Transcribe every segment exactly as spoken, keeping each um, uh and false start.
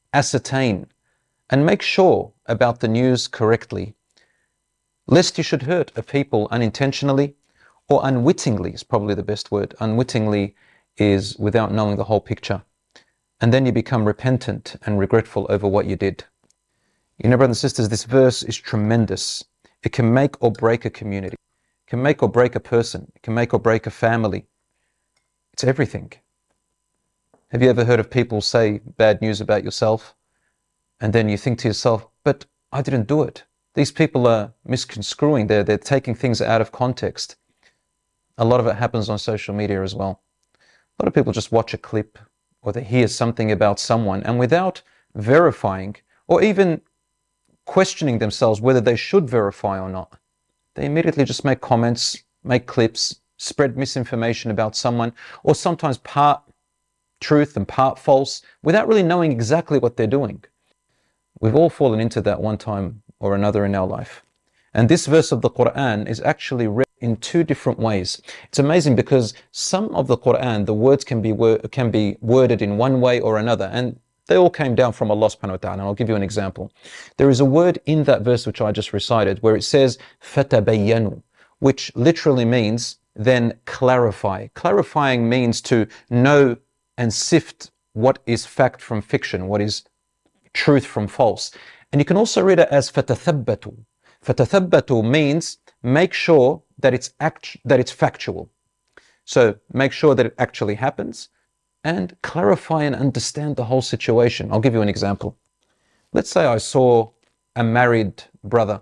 ascertain and make sure about the news correctly, lest you should hurt a people unintentionally or unwittingly is probably the best word. Unwittingly is without knowing the whole picture. And then you become repentant and regretful over what you did. You know, brothers and sisters, this verse is tremendous. It can make or break a community. It can make or break a person. It can make or break a family. It's everything. Have you ever heard of people say bad news about yourself? And then you think to yourself, but I didn't do it. These people are misconstruing. They're, they're taking things out of context. A lot of it happens on social media as well. A lot of people just watch a clip or they hear something about someone, and without verifying or even questioning themselves whether they should verify or not, they immediately just make comments, make clips, spread misinformation about someone, or sometimes part truth and part false, without really knowing exactly what they're doing. We've all fallen into that one time or another in our life. And this verse of the Quran is actually read in two different ways. It's amazing because some of the Quran, the words can be wor- can be worded in one way or another, and they all came down from Allah subhanahu wa ta'ala. And I'll give you an example. There is a word in that verse which I just recited where it says فَتَبَيَّنُوا, which literally means then clarify. Clarifying means to know and sift what is fact from fiction, what is truth from false. And you can also read it as فَتَثَبَّتُوا. فَتَثَبَّتُوا means make sure that it's act that it's factual. So make sure that it actually happens and clarify and understand the whole situation. I'll give you an example. Let's say I saw a married brother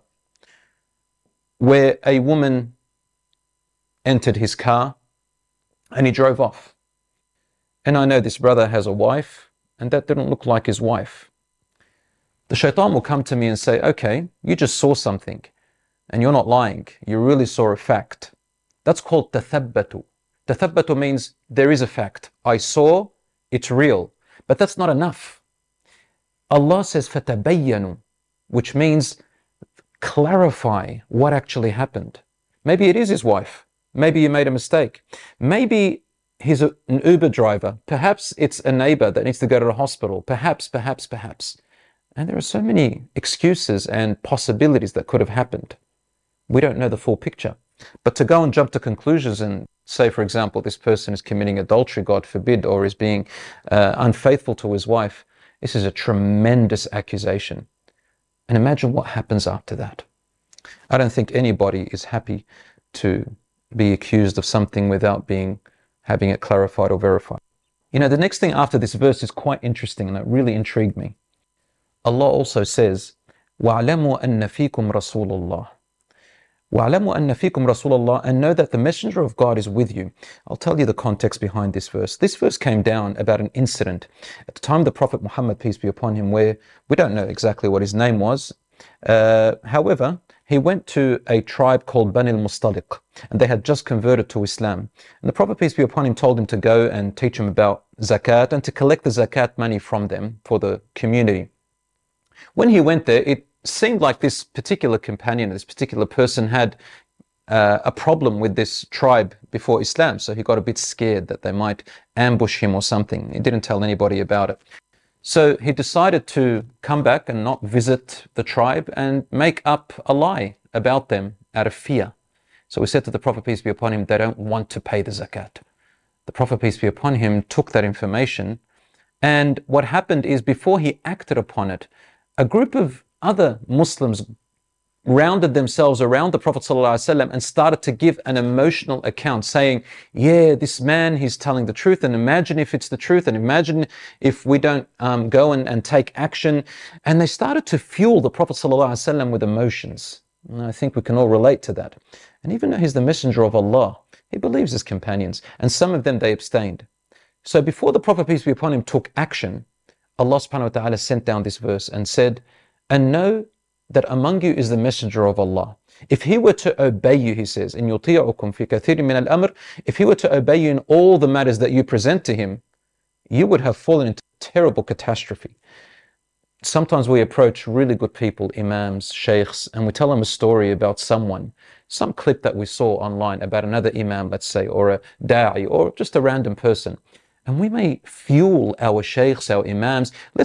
where a woman entered his car and he drove off. And I know this brother has a wife and that didn't look like his wife. The shaitan will come to me and say, okay, you just saw something and you're not lying. You really saw a fact. That's called tathabbatu. Tathabbatu means there is a fact. I saw, it's real. But that's not enough. Allah says fatabayyanu, which means clarify what actually happened. Maybe it is his wife. Maybe you made a mistake. Maybe he's a, an Uber driver. Perhaps it's a neighbor that needs to go to the hospital. Perhaps, perhaps, perhaps. And there are so many excuses and possibilities that could have happened. We don't know the full picture. But to go and jump to conclusions and say, for example, this person is committing adultery, God forbid, or is being uh, unfaithful to his wife, this is a tremendous accusation. And imagine what happens after that. I don't think anybody is happy to be accused of something without being having it clarified or verified. You know, the next thing after this verse is quite interesting and it really intrigued me. Allah also says, وَاعْلَمُوا أَنَّ فِيكُمْ رَسُولُ اللَّهِ وَاعْلَمُوا أَنَّ فِيكُمْ رَسُولَ اللَّهِ, and know that the messenger of God is with you. I'll tell you the context behind this verse. This verse came down about an incident at the time of the Prophet Muhammad, peace be upon him, where we don't know exactly what his name was. Uh, however, he went to a tribe called Bani al-Mustaliq, and they had just converted to Islam. And the Prophet, peace be upon him, told him to go and teach him about zakat and to collect the zakat money from them for the community. When he went there, it seemed like this particular companion, this particular person had uh, a problem with this tribe before Islam. So he got a bit scared that they might ambush him or something. He didn't tell anybody about it. So he decided to come back and not visit the tribe and make up a lie about them out of fear. So he said to the Prophet, peace be upon him, they don't want to pay the zakat. The Prophet, peace be upon him, took that information. And what happened is, before he acted upon it, a group of other Muslims rounded themselves around the Prophet ﷺ and started to give an emotional account, saying, yeah, this man, he's telling the truth, and imagine if it's the truth, and imagine if we don't um, go and, and take action. And they started to fuel the Prophet ﷺ with emotions. And I think we can all relate to that. And even though he's the messenger of Allah, he believes his companions, and some of them, they abstained. So before the Prophet, peace be upon him, took action, Allah subhanahu wa ta'ala sent down this verse and said, and know that among you is the messenger of Allah. If he were to obey you, he says, in يُطِيعُكُمْ فِي كَثِيرٍ مِنَ الْأَمْرِ, if he were to obey you in all the matters that you present to him, you would have fallen into terrible catastrophe. Sometimes we approach really good people, imams, sheikhs, and we tell them a story about someone, some clip that we saw online about another imam, let's say, or a da'i, or just a random person. And we may fuel our sheikhs, our imams. Let's